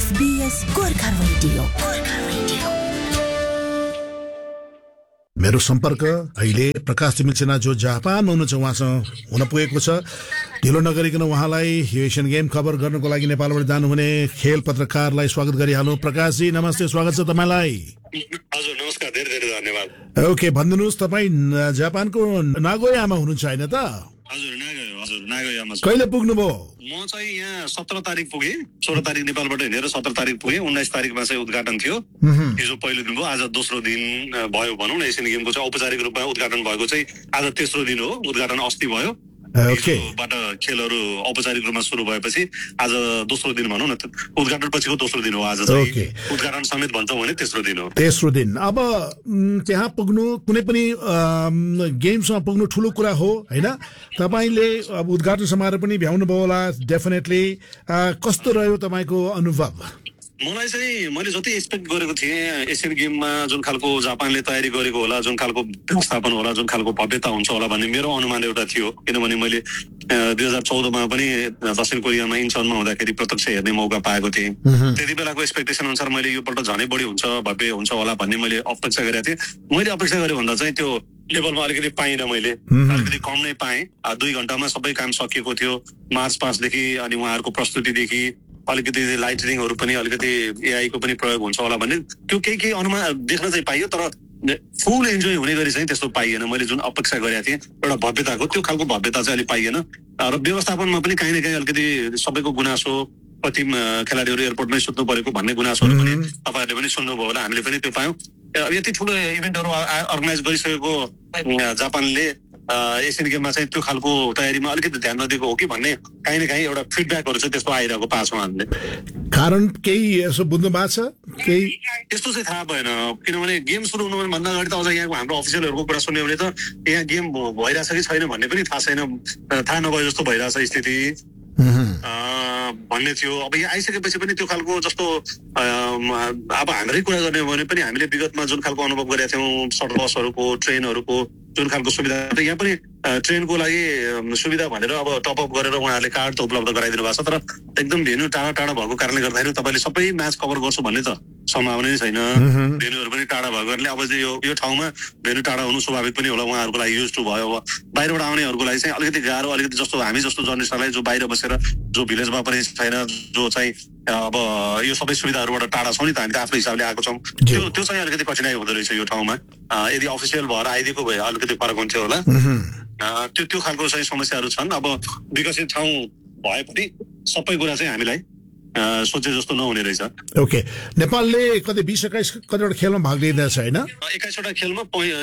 SBS Gorkha radio. मेरो सम्पर्क अहिले प्रकाश तिमिल जो जापानमा हुनुहुन्छ उहाँसँग हुन पुगेको छ। ढिलो नगरिकन उहाँलाई यो एसियन गेम खबर गर्नको लागि नेपालबाट जानुहुने खेल पत्रकारलाई स्वागत गरिहालौँ। प्रकाशजी नमस्ते, स्वागत छ तपाईँलाई। हजुर नमस्कार, धेरै धेरै धन्यवाद। ओके, भनिदिनुहोस् तपाईँ जापानको नागोयामा हुनुहुन्छ होइन त? हजुर नागोयामा। कहिले पुग्नुभयो? म चाहिँ यहाँ 17 तारिक पुगेँ। 16 तारिक नेपालबाट हिँडेर 17 तारिक पुगेँ। 19 तारिकमा चाहिँ उद्घाटन थियो। हिजो पहिलो दिन भयो, आज दोस्रो दिन भयो भनौँ न। एसियन गेमको चाहिँ औपचारिक रूपमा उद्घाटन भएको चाहिँ आज तेस्रो दिन हो। उद्घाटन अस्ति भयो। बाट खेलहरू औपचारिक रूपमा सुरु भएपछि आज दोस्रो दिन भनौँ न। उद्घाटन पछिको दोस्रो दिन हो आज चाहिँ। उद्घाटन समेत भन्छौँ भने तेस्रो दिन हो। तेस्रो दिन। अब त्यहाँ पुग्नु कुनै पनि गेम्समा पुग्नु ठुलो कुरा हो होइन? तपाईँले अब उद्घाटन समारोह पनि भ्याउनुभयो होला डेफिनेटली। कस्तो रह्यो तपाईँको अनुभव? मलाई चाहिँ मैले जति एक्सपेक्ट गरेको थिएँ एसियन गेममा जुन खालको जापानले तयारी गरेको होला, जुन खालको व्यवस्थापन होला, जुन खालको भव्यता हुन्छ होला भन्ने मेरो अनुमान एउटा थियो। किनभने मैले 2014मा पनि दक्षिण कोरियामा इन्चनमा हुँदाखेरि प्रत्यक्ष हेर्ने मौका पाएको थिएँ। त्यति बेलाको एक्सपेक्टेसन अनुसार मैले योपल्ट झनै बढी हुन्छ, भव्य हुन्छ होला भन्ने मैले अपेक्षा गरेको थिएँ। मैले अपेक्षा गरेँ भन्दा चाहिँ त्यो लेभलमा अलिकति पाइनँ। मैले अलिकति कम नै पाएँ। 2 घण्टामा सबै काम सकिएको थियो। मार्च पासदेखि अनि उहाँहरूको प्रस्तुतिदेखि अलिकति लाइटनिङहरू पनि अलिकति एआईको पनि प्रयोग हुन्छ होला भन्ने त्यो केही अनुमान देख्न चाहिँ पाइयो। तर फुल इन्जोय हुने गरी चाहिँ त्यस्तो पाइएन। मैले जुन अपेक्षा गरेको थिएँ एउटा भव्यताको, त्यो खालको भव्यता चाहिँ अलिक पाइएन। र व्यवस्थापनमा पनि काहीँ न काहीँ अलिकति सबैको गुनासो, कति खेलाडीहरू एयरपोर्टमै सुत्नु परेको भन्ने गुनासोहरू पनि तपाईँहरूले पनि सुन्नुभयो होला, हामीले पनि त्यो पायौँ। यति ठुलो इभेन्टहरू अर्गनाइज गरिसकेको जापानले एसियन गेममा चाहिँ त्यो खालको तयारीमा अलिकति ध्यान नदिएको हो कि भन्ने काहीँ न काहीँ एउटा फिडब्याकहरू चाहिँ त्यस्तो आइरहेको पाछौँ हामीले। कारण केही यसो बुझ्नु भएको छ? केही त्यस्तो चाहिँ थाहा भएन। किनभने गेम सुरु हुनुभन्दा अगाडि त अझ यहाँको हाम्रो अफिसियलहरूको कुरा सुन्यो भने त यहाँ गेम भइरहेछ कि छैन भन्ने पनि थाहा छैन। थाहा नभए जस्तो भइरहेछ स्थिति भन्ने थियो। अब यहाँ आइसकेपछि पनि त्यो खालको जस्तो अब हाम्रै कुरा गर्ने हो भने पनि हामीले विगतमा जुन खालको अनुभव गरेका थियौँ शटल बसहरूको, ट्रेनहरूको जुन खालको सुविधा, यहाँ पनि ट्रेनको लागि सुविधा भनेर अब टपअप गरेर उहाँहरूले कार्ड त उपलब्ध गराइदिनु भएको छ। तर एकदम भेन्यू टाढा टाढा भएको कारणले गर्दाखेरि तपाईँले सबै म्याच कभर गर्छु भन्ने त सम्भावना नै छैन। भेन्यूहरू पनि टाढा भएको कारणले अब यो ठाउँमा भेन्यू टाढा हुनु स्वाभाविक पनि होला। उहाँहरूको लागि युज टु भयो। अब बाहिरबाट आउनेहरूको लागि चाहिँ अलिकति गाह्रो, अलिकति जस्तो हामी जस्तो जर्नलिस्टलाई जो बाहिर बसेर जो भिलेजमा पनि छैन, जो चाहिँ अब यो सबै सुविधाहरूबाट टाढा छौँ नि त, हामी त आफ्नो हिसाबले आएको छौँ। त्यो चाहिँ अलिकति कठिनाइ हुँदो रहेछ यो ठाउँमा। यदि अफिसियल भएर आइदिएको भए अलिकति फरक हुन्थ्यो होला। त्यो खालको चाहिँ समस्याहरू छन्। अब विकसित ठाउँ भए पनि सबै कुरा चाहिँ हामीलाई सोचे जस्तो नहुने रहेछ। ओके, नेपालले कति 20-21 कतिवटा खेलमा भाग लिइरहेछ होइन? 21वटा खेलमा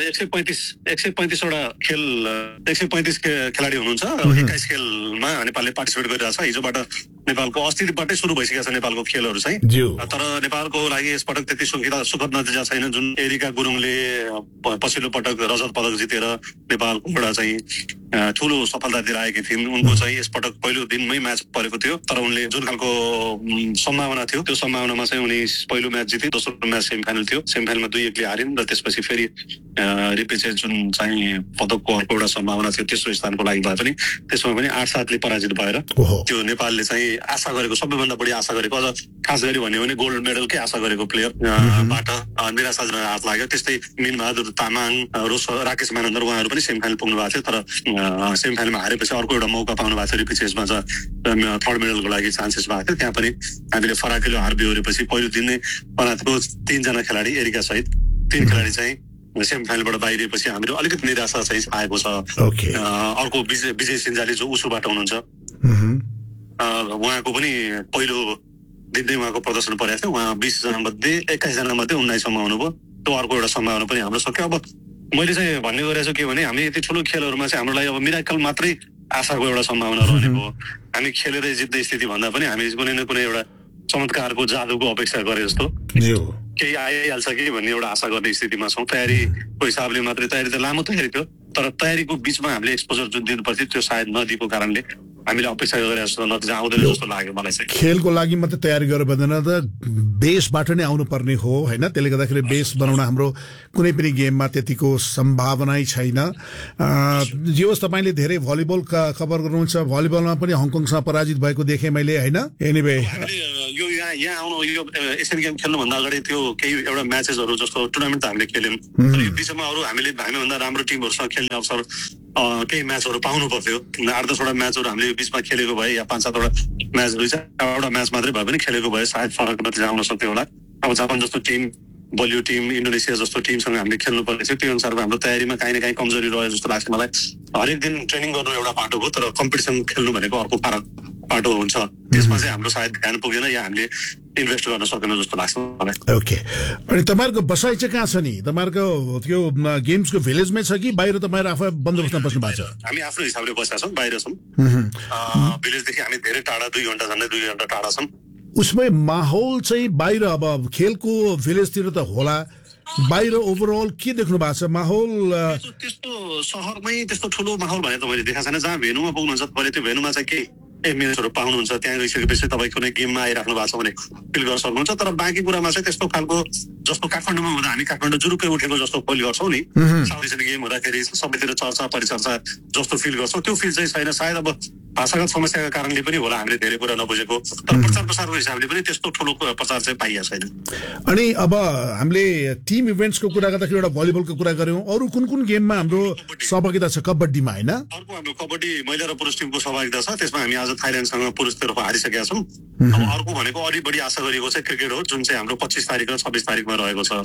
135वटा खेल 135 खेलाडी हुनुहुन्छ। 21 खेलमा नेपालले पार्टिसिपेट गरिरहेछ। हिजोबाट नेपालको अस्तिबाटै सुरु भइसकेको छ नेपालको खेलहरू चाहिँ। तर नेपालको लागि यसपटक त्यति सुखद नतिजा छैन। जुन एरिका गुरुङले पछिल्लो पटक रजत पदक जितेर नेपालकोबाट चाहिँ ठुलो सफलता दिएर आएकी थिइन्, उनको चाहिँ यसपटक पहिलो दिनमै म्याच परेको थियो। तर उनले जुन खालको सम्भावना थियो त्यो सम्भावनामा चाहिँ उनी पहिलो म्याच जिते। दोस्रो म्याच सेमिफाइनल थियो। सेमिफाइनलमा 2-1 ले हारिन् र त्यसपछि फेरि रिपेचेज जुन चाहिँ पदकको अर्को एउटा सम्भावना थियो तेस्रो स्थानको लागि भए पनि त्यसमा पनि 8-7 ले पराजित भएर त्यो नेपालले चाहिँ आशा गरेको, सबैभन्दा बढी आशा गरेको, अझ खास गरी भन्यो भने गोल्ड मेडलकै आशा गरेको प्लेयरबाट निराशाजनक हात लाग्यो। त्यस्तै मिनबहादुर तामाङ, राकेश मानन्दर उहाँहरू पनि सेमिफाइनल पुग्नु भएको थियो। तर सेमिफाइनलमा हारेपछि अर्को एउटा मौका पाउनु भएको थियो। रिपेचेजमा थर्ड मेडलको लागि चान्सेस भएको थियो। त्यहाँ पनि हामीले फराकिलो हार बिहोरेपछि पहिलो दिन नै पराजको 3 जना खेलाडी एरिका सहित 3 खेलाडी चाहिँ सेमिफाइनलबाट बाहिरिएपछि हाम्रो अलिकति निराशा चाहिँ आएको छ। अर्को विजय सिन्जाले जो उसुबाट हुनुहुन्छ, उहाँको पनि पहिलो दिन नै उहाँको प्रदर्शन परेको थियो। उहाँ 20 जना मध्ये 21 जना मध्ये 19सम्म आउनुभयो। त्यो अर्को एउटा सम्भावना पनि हाम्रो सक्यो। अब मैले चाहिँ भन्ने गरेको छु के भने हामी यति ठुलो खेलहरूमा चाहिँ हाम्रो लागि अब मिराकल मात्रै आशाको एउटा सम्भावना रहने भयो। हामी खेलेरै जित्ने स्थिति भन्दा पनि हामी कुनै न कुनै एउटा चमत्कारको जादुको अपेक्षा गरे जस्तो केही आइहाल्छ कि भन्ने एउटा आशा गर्ने स्थितिमा छौँ। तयारीको हिसाबले मात्रै, तयारी त लामो तयारी थियो तर तयारीको बिचमा हामीले एक्सपोजर जुन दिनु पर्थ्यो त्यो सायद नदिएको कारणले हामीले अपेक्षा गरेर जस्तो नतिजा आउँदैन जस्तो लाग्यो मलाई चाहिँ। खेलको लागि मात्रै तयारी गरेर भन्दैन त, बेसबाट नै आउनुपर्ने हो होइन? त्यसले गर्दाखेरि बेस बनाउन हाम्रो कुनै पनि गेममा त्यतिको सम्भावनै छैन। जे होस्, तपाईँले धेरै भलिबल खबर गर्नुहुन्छ। भलिबलमा पनि हङकङसँग पराजित भएको देखेँ मैले होइन? एनिवे यो यहाँ यहाँ आउनु यो एसियन गेम खेल्नुभन्दा अगाडि त्यो केही एउटा म्याचेसहरू जस्तो टुर्नामेन्ट त हामीले खेल्यौँ तर यो बिचमा अरू हामीभन्दा राम्रो टिमहरूसँग खेल्ने अवसर केही म्याचहरू पाउनु पर्थ्यो 8-10वटा म्याचहरू हामीले यो बिचमा खेलेको भए या 5-7वटा म्याच 2-4वटा म्याच मात्रै भए पनि खेलेको भए सायद फरक नतिजा आउन सक्थ्यो होला अब जापान जस्तो टिम बलियो टिम इन्डोनेसिया जस्तो टिमसँग हामीले खेल्नु पर्ने थियो त्यो अनुसारको हाम्रो तयारीमा काहीँ न काहीँ कमजोरी रह्यो जस्तो लाग्छ मलाई हरेक दिन ट्रेनिङ गर्नु एउटा बाटो हो तर कम्पिटिसन खेल्नु भनेको अर्को फरक बाटो हुन्छ त्यसमा चाहिँ हाम्रो सायद ध्यान पुगेन या हामीले इन्भेस्ट गर्न सकेन जस्तो लाग्छ मलाई ओके अनि तपाईँहरूको बसाइ चाहिँ कहाँ छ नि तपाईँहरूको त्यो गेम्सको भिलेजमै छ कि बाहिर तपाईँहरू आफै बन्दोबस्तमा बस्नु भएको छ हामी आफ्नो हिसाबले बसेका छौँ बाहिर छौँ भिलेजदेखि हामी धेरै टाढा 2 घण्टा टाढा छौँ उसमै माहौल चाहिँ बाहिर अब खेलको भिलेजतिर त होला बाहिर ओभरअल के देख्नु भएको छ माहौल त्यस्तो सहरमै त्यस्तो ठुलो माहौल भने त मैले देखाएको छैन जहाँ भेनुमा पुग्नुहुन्छ तपाईँले त्यो भेनुमा चाहिँ केही म्याचहरू पाउनुहुन्छ त्यहाँ गइसकेपछि तपाईँ कुनै गेममा आइराख्नु भएको छ भने फिल गर्न सक्नुहुन्छ तर बाँकी कुरामा चाहिँ त्यस्तो खालको जस्तो काठमाडौँमा हुँदा हामी काठमाडौँ जुरुक्कै उठेको जस्तो फिल गर्छौँ नि साउथ एसियन गेम हुँदाखेरि सबैतिर चर्चा परिचर्चा जस्तो फिल गर्छौँ त्यो फिल चाहिँ छैन सायद अब भाषागत समस्याका कारणले पनि होला हामीले धेरै कुरा नबुझेको तर प्रचार प्रसारको हिसाबले पनि त्यस्तो ठुलो प्रचार चाहिँ पाइएको छैन अनि अब हामीले टिम इभेन्ट्सको कुरा गर्दाखेरि एउटा भलिबलको कुरा गर्यौँ अरू कुन कुन गेममा हाम्रो सहभागिता छ कबड्डीमा होइन अर्को हाम्रो कबड्डी महिला र पुरुष टिमको सहभागिता छ त्यसमा हामी आज थाइल्यान्डसँग पुरुषतर्फ हारिसकेका छौँ अब अर्को भनेको अलि बढी आशा गरेको चाहिँ क्रिकेट हो जुन चाहिँ हाम्रो 25 तारिक र 26 तारिकमा रहेको छ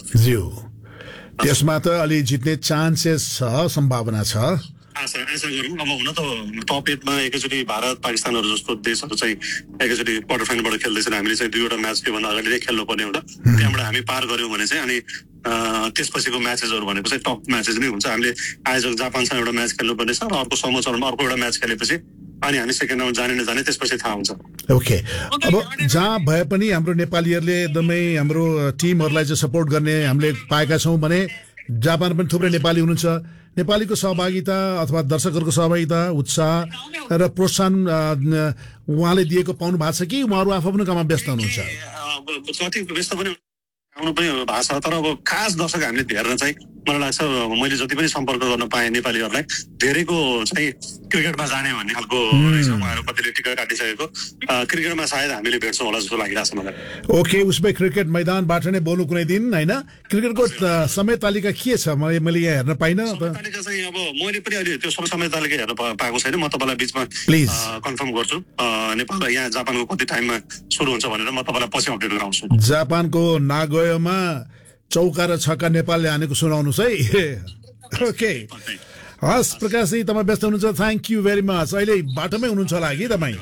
त्यसमा त अलि जित्ने चान्सेस छ सम्भावना छ आशा गरौँ अब हुन त टप 8मा एकैचोटि भारत पाकिस्तानहरू जस्तो देशहरू चाहिँ एकैचोटि क्वार्टर फाइनलबाट खेल्दैछन् हामीले चाहिँ 2वटा म्याच त्योभन्दा अगाडि नै खेल्नु पर्ने हुन्छ त्यहाँबाट हामी पार गऱ्यौँ भने चाहिँ अनि त्यसपछिको म्याचेसहरू भनेको चाहिँ टप म्याचेस नै हुन्छ हामीले आयोजक जापानसँग एउटा म्याच खेल्नुपर्ने छ र अर्को समूह चरणमा अर्को एउटा म्याच खेलेपछि अनि हामी सेकेन्ड राउन्ड जाने नजाने त्यसपछि थाहा हुन्छ ओके अब जहाँ भए पनि हाम्रो नेपालीहरूले एकदमै हाम्रो टिमहरूलाई चाहिँ सपोर्ट गर्ने हामीले पाएका छौँ भने जापान पनि थुप्रै नेपाली हुनुहुन्छ नेपालीको सहभागिता अथवा दर्शकहरूको सहभागिता उत्साह र प्रोत्साहन उहाँले दिएको पाउनु भएको छ कि उहाँहरू आफ्नो काममा व्यस्त हुनुहुन्छ कति व्यस्त पनि आउनु पनि भएको छ तर अब खास दर्शक हामीले हेर्न चाहिँ मलाई लाग्छ मैले जति पनि सम्पर्क गर्न पाएँ नेपालीहरूलाई धेरैको चाहिँ क्रिकेटमा जाने भन्ने खालको रहेछ उहाँहरू कतिले टिकट काटिसकेको क्रिकेटमा सायद हामीले भेट्छौँ होला जस्तो लागिरहेको छ मलाई ओके उसमै क्रिकेट मैदानबाट नै बोल्नु कुनै दिन होइन क्रिकेटको समय तालिका के छ मैले यहाँ हेर्न पाइनँ तालिका चाहिँ अब मैले पनि अहिले त्यो समय तालिका हेर्न पाएको छैन म तपाईँलाई बिचमा प्लिज कन्फर्म गर्छु नेपाल यहाँ जापानको कति टाइममा सुरु हुन्छ भनेर म तपाईँलाई पछि अपडेट गराउँछु जापानको नागोयामा चौका र छक्का नेपालले हानेको सुनाउनुहोस् है ओके हस् प्रकाशजी तपाईँ व्यस्त हुनुहुन्छ थ्याङ्क यू भेरी मच अहिले बाटोमै हुनुहुन्छ होला कि तपाईँ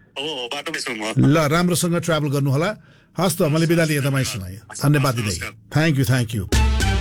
ल राम्रोसँग ट्राभल गर्नु होला हस् त मैले बिदा लिएँ तपाईँसँग धन्यवाद दिँदै थ्याङ्क यू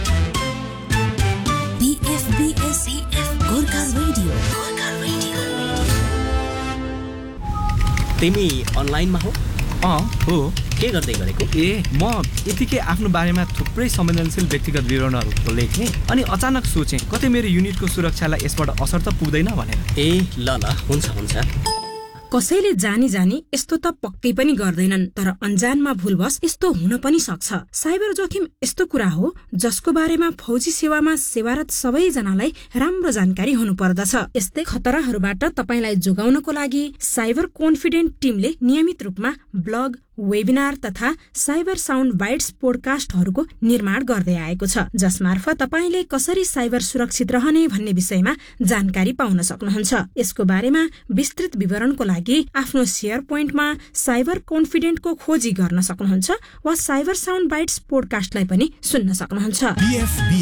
तिमी अनलाइनमा हो हो के गर्दै गरेको म यतिकै आफ्नो बारेमा थुप्रै संवेदनशील व्यक्तिगत विवरणहरू खोल्दै थिएँ अनि अचानक सोचेँ कतै मेरो युनिटको सुरक्षालाई यसबाट असर त पुग्दैन भनेर ल हुन्छ कसैले जानी यस्तो त पक्कै पनि गर्दैनन् तर अन्जानमा भुलवश यस्तो हुन पनि सक्छ साइबर जोखिम यस्तो कुरा हो जसको बारेमा फौजी सेवामा सेवारत सबैजनालाई राम्रो जानकारी हुनु पर्दछ यस्तै खतराहरूबाट तपाईलाई जोगाउनको लागि साइबर कन्फिडेन्ट टिमले नियमित रूपमा ब्लग वेबिनार तथा साइबर साउन्ड बाइट्स पोडकास्टहरूको निर्माण गर्दै आएको छ जसमार्फत तपाईले कसरी साइबर सुरक्षित रहने भन्ने विषयमा जानकारी पाउन सक्नुहुन्छ यसको बारेमा विस्तृत विवरणको लागि आफ्नो शेयर पोइन्टमा साइबर कन्फिडेन्टको खोजी गर्न सक्नुहुन्छ वा साइबर साउन्ड बाइट्स पोडकास्टलाई पनि सुन्न सक्नुहुन्छ